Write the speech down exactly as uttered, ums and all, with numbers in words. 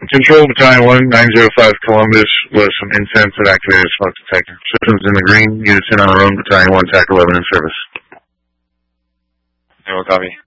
Control Battalion one nine zero five Columbus was some incense that activated smoke detector. Systems in the green. Units in on our own. Battalion one, T A C eleven in service. I will copy.